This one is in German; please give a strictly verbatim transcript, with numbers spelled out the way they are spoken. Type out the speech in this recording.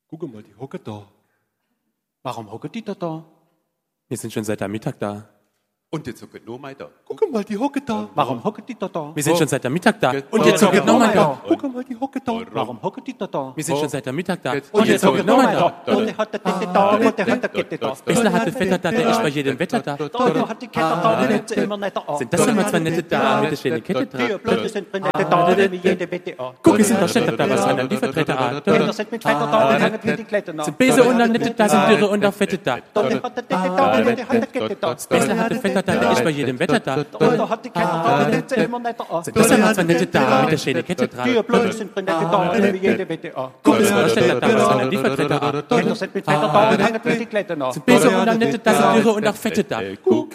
Guck mal, die hocken da. Warum hocken die da da? Wir sind schon seit der Mittag da. Und jetzt hocken noch mal da. Guck mal, die hocken da. Warum hocken die da da? Wir sind schon seit der Mittag da. Und jetzt hocken nochmal da. Guck mal, die hocken da. Warum hocken die da da? Wir sind schon seit der Mittag da. Und Und jetzt hocken nochmal da. Und der hat der Titte da, und der hat der Gitte da. Bissler hat der Vetter da, der ist bei jedem Wetter da. Da hat die Kette da, die nimmt sie immer netter an. Sind das immer zwei nette da mit der schönen Kette Die dran? Blöde sind Brünette da, die nehmen jede Wette an. Guck, es sind doch Städter da, was an der Liefertreter an. Kinder sind mit Vetter da, die hängen wie die Kletten an. Sind Bese und dann nette da, sind Dürre und auch Fette da. Da hat der Titte da, und der hat der Gitte da. Bissler hat der Vetter da, der ist bei jedem Wetter da. Und da hat die Kette da, die nimmt sie immer netter an. Sind das immer zwei nette da mit der schönen Kette Die dran? Blöde sind Brünette da, die nehmen jede Wette an. Guck, es sind doch Städter da, was an der Liefertreter an. Kinder sind mit Vetter da, die hängen wie die Kletten an. Bese und dann nette da, sind Dürre und auch Fette da. Guck